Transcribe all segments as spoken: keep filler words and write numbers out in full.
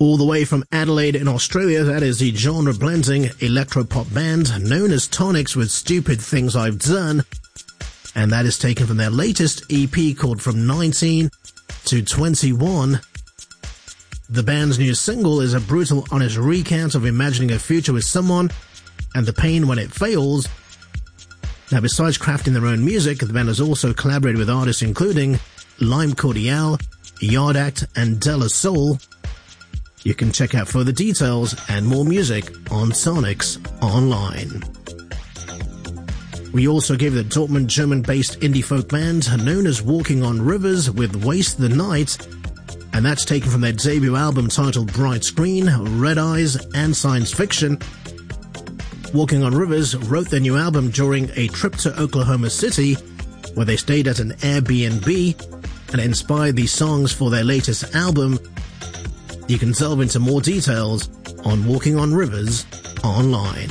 All the way from Adelaide in Australia, that is the genre-blending electro-pop band known as Tonics with Stupid Things I've Done, and that is taken from their latest E P called From nineteen to twenty-one. The band's new single is a brutal, honest recount of imagining a future with someone and the pain when it fails. Now, besides crafting their own music, the band has also collaborated with artists including Lime Cordiale, Yard Act, and Della Soul. You can check out further details and more music on Tonics Online. We also gave the Dortmund German-based indie folk band known as Walking on Rivers with Waste the Night, and that's taken from their debut album titled Bright Screen, Red Eyes, and Science Fiction. Walking on Rivers wrote their new album during a trip to Oklahoma City, where they stayed at an Airbnb, and inspired these songs for their latest album. You can delve into more details on Walking on Rivers Online.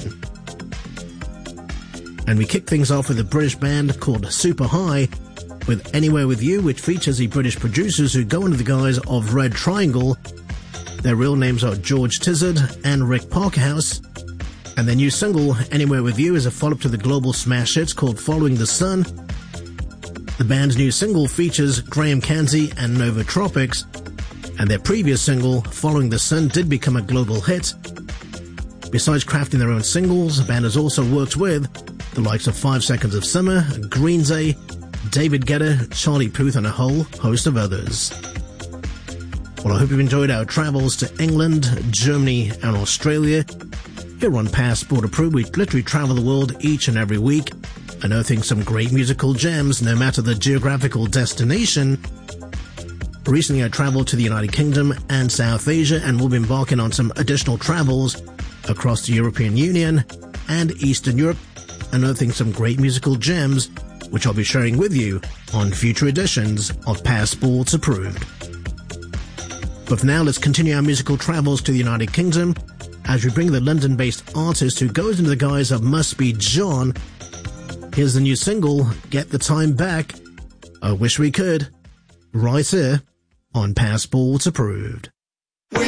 And we kick things off with a British band called Super High with Anywhere With You, which features the British producers who go under the guise of Red Triangle. Their real names are George Tizard and Rick Parkerhouse. And their new single, Anywhere With You, is a follow-up to the global smash hits called Following the Sun. The band's new single features Graham Canty and Nova Tropics, and their previous single, Following the Sun, did become a global hit. Besides crafting their own singles, the band has also worked with the likes of Five Seconds of Summer, Green Day, David Guetta, Charlie Puth, and a whole host of others. Well, I hope you've enjoyed our travels to England, Germany, and Australia. Here on Passport Approved, we literally travel the world each and every week, unearthing some great musical gems no matter the geographical destination. Recently, I traveled to the United Kingdom and South Asia, and we'll be embarking on some additional travels across the European Union and Eastern Europe, unearthing some great musical gems, which I'll be sharing with you on future editions of Passports Approved. But for now, let's continue our musical travels to the United Kingdom as we bring the London-based artist who goes into the guise of Must Be John. Here's the new single, Get the Time Back. I Wish We Could, right here on Passports Approved.